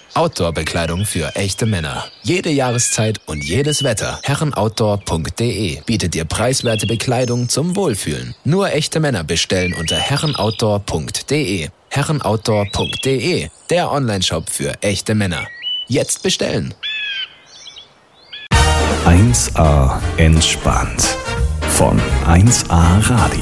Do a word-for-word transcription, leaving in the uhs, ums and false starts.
Outdoor-Bekleidung für echte Männer. Jede Jahreszeit und jedes Wetter. herrenoutdoor punkt de bietet dir preiswerte Bekleidung zum Wohlfühlen. Nur echte Männer bestellen unter herrenoutdoor punkt de. herrenoutdoor punkt de, der Onlineshop für echte Männer. Jetzt bestellen. eins A entspannt von eins A Radio.